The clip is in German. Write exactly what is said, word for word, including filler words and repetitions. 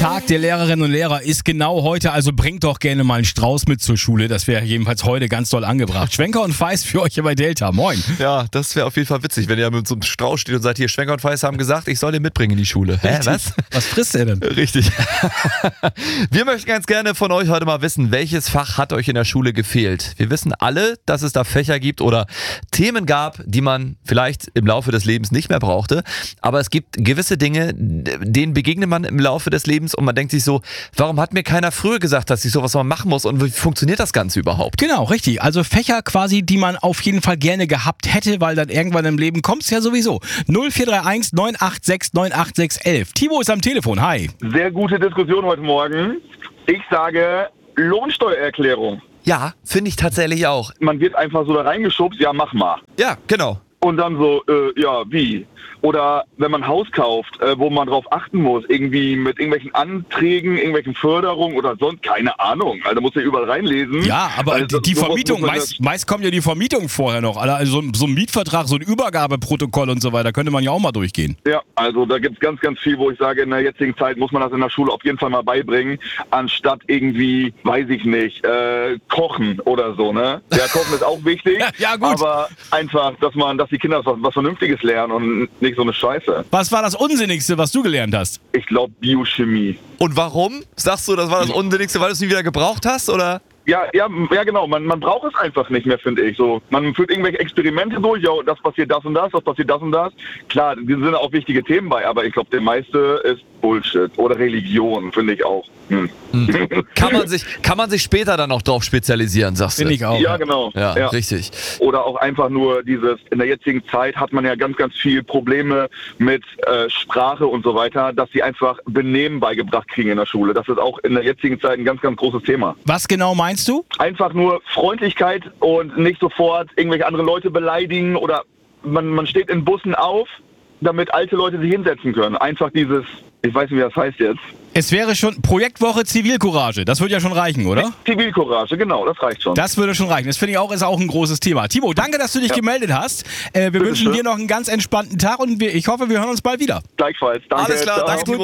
Tag der Lehrerinnen und Lehrer ist genau heute, also bringt doch gerne mal einen Strauß mit zur Schule. Das wäre jedenfalls heute ganz doll angebracht. Schwenker und Feis für euch hier bei Delta. Moin. Ja, das wäre auf jeden Fall witzig, wenn ihr mit so einem Strauß steht und sagt, hier, Schwenker und Feis haben gesagt, ich soll den mitbringen in die Schule. Hä, was? Was frisst ihr denn? Richtig. Wir möchten ganz gerne von euch heute mal wissen, welches Fach hat euch in der Schule gefehlt? Wir wissen alle, dass es da Fächer gibt oder Themen gab, die man vielleicht im Laufe des Lebens nicht mehr brauchte. Aber es gibt gewisse Dinge, denen begegnet man im Laufe des Lebens und man denkt sich so, warum hat mir keiner früher gesagt, dass ich sowas mal machen muss und wie funktioniert das Ganze überhaupt? Genau, richtig. Also Fächer quasi, die man auf jeden Fall gerne gehabt hätte, weil dann irgendwann im Leben kommt es ja sowieso. null vier drei eins neun acht sechs neun acht sechs eins. Timo ist am Telefon. Hi. Sehr gute Diskussion heute Morgen. Ich sage Lohnsteuererklärung. Ja, finde ich tatsächlich auch. Man wird einfach so da reingeschubst, ja mach mal. Ja, genau. Und dann so, äh, ja, wie? Oder wenn man ein Haus kauft, äh, wo man drauf achten muss, irgendwie mit irgendwelchen Anträgen, irgendwelchen Förderungen oder sonst, keine Ahnung. Also da muss ja überall reinlesen. Ja, aber also, die, die sowas Vermietung, muss man meist, meist kommt ja die Vermietung vorher noch. Also so, so ein Mietvertrag, so ein Übergabeprotokoll und so weiter, könnte man ja auch mal durchgehen. Ja, also da gibt es ganz, ganz viel, wo ich sage, in der jetzigen Zeit muss man das in der Schule auf jeden Fall mal beibringen, anstatt irgendwie, weiß ich nicht, äh, kochen oder so, ne? Ja, kochen ist auch wichtig, ja, gut. Aber einfach, dass man, dass die Kinder was, was Vernünftiges lernen und nicht so eine Scheiße. Was war das Unsinnigste, was du gelernt hast? Ich glaube Biochemie. Und warum? Sagst du, das war das Unsinnigste, weil du es nie wieder gebraucht hast, oder? Ja, ja, ja, genau. Man, man braucht es einfach nicht mehr, finde ich. So, man führt irgendwelche Experimente durch. Ja, das passiert das und das, das passiert das und das. Klar, da sind auch wichtige Themen bei, aber ich glaube, der meiste ist Bullshit oder Religion, finde ich auch. Hm. Hm. Kann man sich, kann man sich später dann auch drauf spezialisieren, sagst du? Finde ich auch. Ja, genau. Ja, ja, richtig. Oder auch einfach nur dieses, in der jetzigen Zeit hat man ja ganz, ganz viel Probleme mit äh, Sprache und so weiter, dass sie einfach Benehmen beigebracht kriegen in der Schule. Das ist auch in der jetzigen Zeit ein ganz, ganz großes Thema. Was genau meinst du? Einfach nur Freundlichkeit und nicht sofort irgendwelche anderen Leute beleidigen oder man, man steht in Bussen auf, damit alte Leute sich hinsetzen können. Einfach dieses, ich weiß nicht, wie das heißt jetzt. Es wäre schon Projektwoche Zivilcourage. Das würde ja schon reichen, oder? Zivilcourage, genau, das reicht schon. Das würde schon reichen. Das finde ich auch, ist auch ein großes Thema. Timo, danke, dass du dich ja. gemeldet hast. Äh, wir Bitte wünschen schön. dir noch einen ganz entspannten Tag und wir, ich hoffe, wir hören uns bald wieder. Gleichfalls. Danke. Alles klar, Ciao. danke, Timo.